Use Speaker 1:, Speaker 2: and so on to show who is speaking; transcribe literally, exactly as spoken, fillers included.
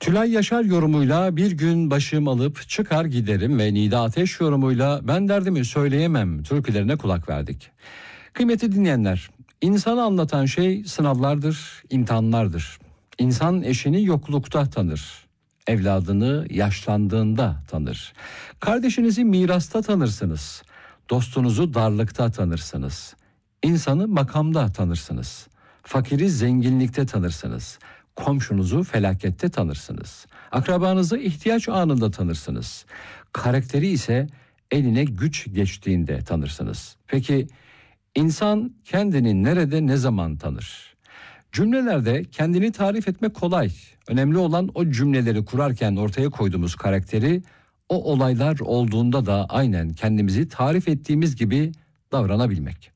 Speaker 1: Tülay Yaşar yorumuyla bir gün başım alıp çıkar giderim ve Nida Ateş yorumuyla ben derdimi söyleyemem türkülerine kulak verdik. Kıymetli dinleyenler, insanı anlatan şey sınavlardır, imtihanlardır. İnsan eşini yoklukta tanır. Evladını yaşlandığında tanır. Kardeşinizi mirasta tanırsınız. Dostunuzu darlıkta tanırsınız. İnsanı makamda tanırsınız. Fakiri zenginlikte tanırsınız. Komşunuzu felakette tanırsınız. Akrabanızı ihtiyaç anında tanırsınız. Karakteri ise eline güç geçtiğinde tanırsınız. Peki insan kendini nerede ne zaman tanır? Cümlelerde kendini tarif etmek kolay. Önemli olan o cümleleri kurarken ortaya koyduğumuz karakteri o olaylar olduğunda da aynen kendimizi tarif ettiğimiz gibi davranabilmek.